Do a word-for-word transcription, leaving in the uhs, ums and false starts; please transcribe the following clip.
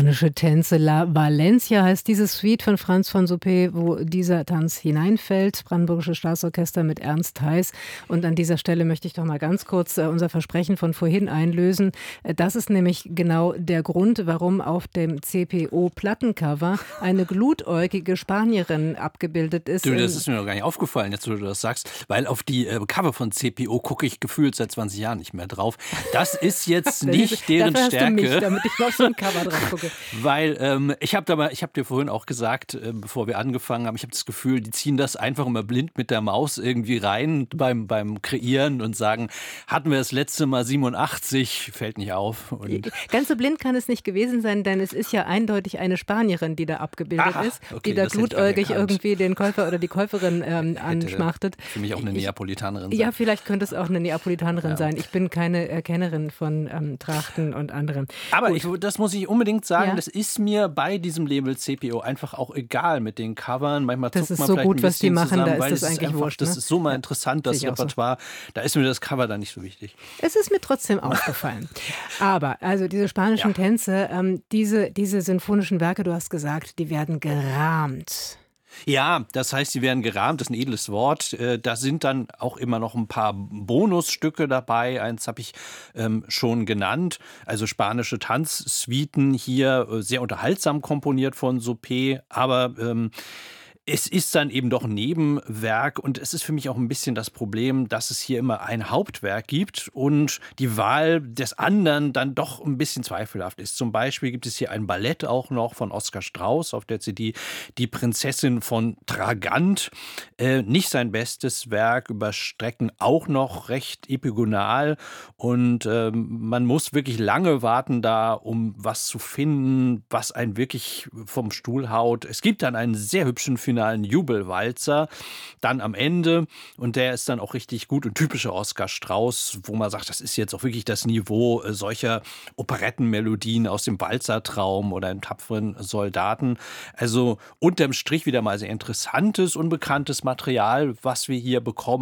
spanische Tänze. La Valencia heißt diese Suite von Franz von Suppé, wo dieser Tanz hineinfällt. Brandenburgische Staatsorchester mit Ernst Heiß. Und an dieser Stelle möchte ich doch mal ganz kurz äh, unser Versprechen von vorhin einlösen. Äh, das ist nämlich genau der Grund, warum auf dem C P O-Plattencover eine glutäugige Spanierin abgebildet ist. Du, das ist mir noch gar nicht aufgefallen, jetzt wo du das sagst, weil auf die äh, Cover von C P O gucke ich gefühlt seit zwanzig Jahren nicht mehr drauf. Das ist jetzt nicht deren Dafür hast Stärke. Du mich, damit ich noch so ein Cover drauf gucke. Weil ähm, ich habe ich hab dir vorhin auch gesagt, äh, bevor wir angefangen haben, ich habe das Gefühl, die ziehen das einfach immer blind mit der Maus irgendwie rein beim, beim Kreieren und sagen, hatten wir das letzte Mal siebenundachtzig, fällt nicht auf. Und Ganz so blind kann es nicht gewesen sein, denn es ist ja eindeutig eine Spanierin, die da abgebildet Aha, ist, okay, die da das hätte ich gar glutäugig nicht erkannt. irgendwie den Käufer oder die Käuferin ähm, anschmachtet. Für mich auch eine Neapolitanerin sein. Ja, vielleicht könnte es auch eine Neapolitanerin Ja. sein. Ich bin keine äh, Kennerin von ähm, Trachten und anderem. Aber Gut. ich, das muss ich unbedingt sagen, Ja. das ist mir bei diesem Label C P O einfach auch egal mit den Covern. Manchmal Das zuckt ist man so vielleicht gut, ein was die bisschen machen, zusammen, da ist weil das es eigentlich einfach, wurscht, Das ne? ist so mal Ja, interessant, das sehe ich auch so. Repertoire. Da ist mir das Cover dann nicht so wichtig. Es ist mir trotzdem aufgefallen. Aber, also diese spanischen Ja. Tänze, ähm, diese, diese sinfonischen Werke, du hast gesagt, die werden gerahmt. Ja, das heißt, sie werden gerahmt, das ist ein edles Wort. Äh, Da sind dann auch immer noch ein paar Bonusstücke dabei. Eins habe ich ähm, schon genannt. Also spanische Tanzsuiten hier, äh, sehr unterhaltsam komponiert von Suppé. Aber ähm, es ist dann eben doch ein Nebenwerk und es ist für mich auch ein bisschen das Problem, dass es hier immer ein Hauptwerk gibt und die Wahl des anderen dann doch ein bisschen zweifelhaft ist. Zum Beispiel gibt es hier ein Ballett auch noch von Oskar Strauß auf der C D, Die Prinzessin von Tragant. Äh, nicht sein bestes Werk, über Strecken auch noch recht epigonal und ähm, man muss wirklich lange warten da, um was zu finden, was einen wirklich vom Stuhl haut. Es gibt dann einen sehr hübschen finalen Jubelwalzer dann am Ende und der ist dann auch richtig gut und typischer Oskar Strauß, wo man sagt, das ist jetzt auch wirklich das Niveau äh, solcher Operettenmelodien aus dem Walzertraum oder im tapferen Soldaten. Also unterm Strich wieder mal sehr interessantes, unbekanntes Material, was wir hier bekommen.